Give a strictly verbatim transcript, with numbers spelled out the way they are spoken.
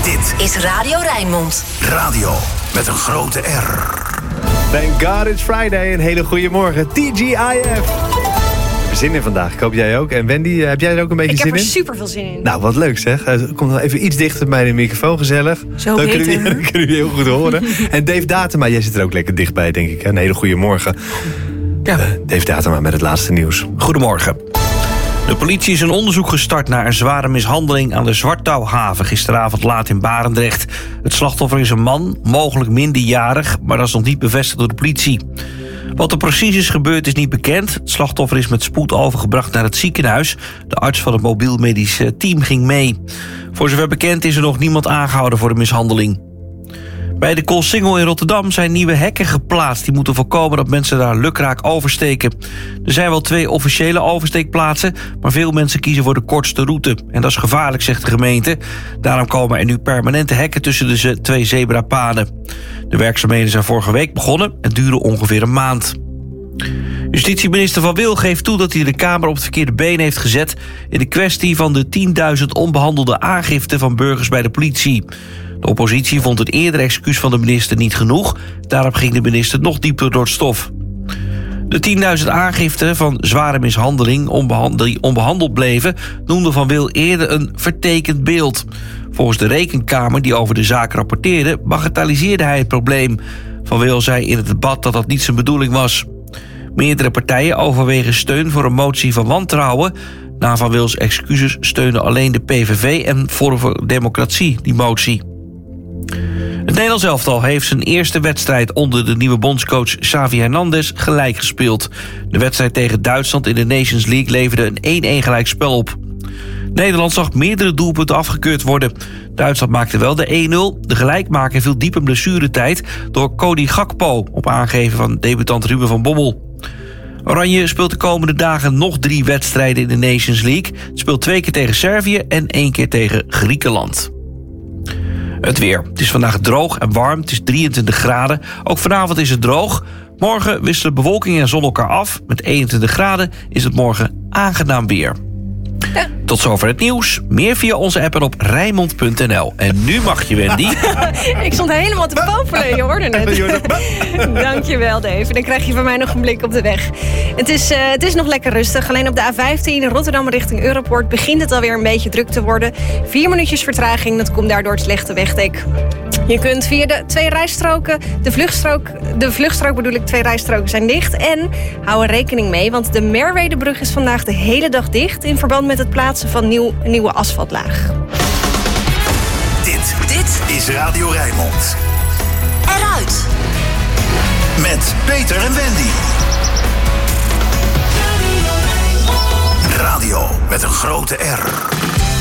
Dit is Radio Rijnmond. Radio met een grote R. Thank God it's Friday. Een hele goede morgen. T G I F. Zin in vandaag. Ik hoop jij ook. En Wendy, heb jij er ook een beetje ik zin in? Ik heb er super veel zin in. Nou, wat leuk zeg. Kom nog even iets dichter bij de microfoon, gezellig. Zo dan beter. kunnen we, dan kunnen we je heel goed horen. En Dave Datema, jij zit er ook lekker dichtbij, denk ik. Een hele goede morgen. Ja. Uh, Dave Datema met het laatste nieuws. Goedemorgen. De politie is een onderzoek gestart naar een zware mishandeling aan de Zwartouwhaven gisteravond laat in Barendrecht. Het slachtoffer is een man, mogelijk minderjarig, maar dat is nog niet bevestigd door de politie. Wat er precies is gebeurd is niet bekend. Het slachtoffer is met spoed overgebracht naar het ziekenhuis. De arts van het mobiel medisch team ging mee. Voor zover bekend is er nog niemand aangehouden voor de mishandeling. Bij de Koolsingel in Rotterdam zijn nieuwe hekken geplaatst. Die moeten voorkomen dat mensen daar lukraak oversteken. Er zijn wel twee officiële oversteekplaatsen, maar veel mensen kiezen voor de kortste route. En dat is gevaarlijk, zegt de gemeente. Daarom komen er nu permanente hekken tussen de twee zebrapaden. De werkzaamheden zijn vorige week begonnen en duren ongeveer een maand. Justitieminister Van Wil geeft toe dat hij de Kamer op het verkeerde been heeft gezet in de kwestie van de tienduizend onbehandelde aangiften van burgers bij de politie. De oppositie vond het eerdere excuus van de minister niet genoeg. Daarop ging de minister nog dieper door het stof. De tienduizend aangiften van zware mishandeling die onbehandeld bleven, noemde Van Wil eerder een vertekend beeld. Volgens de Rekenkamer die over de zaak rapporteerde, bagatelliseerde hij het probleem. Van Wil zei in het debat dat dat niet zijn bedoeling was. Meerdere partijen overwegen steun voor een motie van wantrouwen. Na Van Wils excuses steunen alleen de P V V en Forum voor Democratie die motie. Het Nederlands elftal heeft zijn eerste wedstrijd onder de nieuwe bondscoach Xavi Hernandez gelijk gespeeld. De wedstrijd tegen Duitsland in de Nations League leverde een één-één gelijkspel op. Nederland zag meerdere doelpunten afgekeurd worden. Duitsland maakte wel de één nul. De gelijkmaker viel diep in blessuretijd door Cody Gakpo op aangeven van debutant Ruben van Bommel. Oranje speelt de komende dagen nog drie wedstrijden in de Nations League. Het speelt twee keer tegen Servië en één keer tegen Griekenland. Het weer. Het is vandaag droog en warm. Het is drieëntwintig graden. Ook vanavond is het droog. Morgen wisselen bewolking en zon elkaar af. Met eenentwintig graden is het morgen aangenaam weer. Ja. Tot zover het nieuws. Meer via onze app en op Rijnmond punt n l. En nu mag je, Wendy. Ik stond helemaal te popelen, je hoorde het. Dankjewel, Dave. Dan krijg je van mij nog een blik op de weg. Het is, uh, het is nog lekker rustig. Alleen op de A vijftien Rotterdam richting Europoort begint het alweer een beetje druk te worden. Vier minuutjes vertraging, dat komt daardoor het slechte wegdek. Je kunt via de twee rijstroken, de vluchtstrook, de vluchtstrook bedoel ik, twee rijstroken zijn dicht. En hou er rekening mee, want de Merwedebrug is vandaag de hele dag dicht in verband met het plaatsen van nieuw, nieuwe asfaltlaag. Dit, dit is Radio Rijnmond. Eruit. Met Peter en Wendy. Radio met een grote R.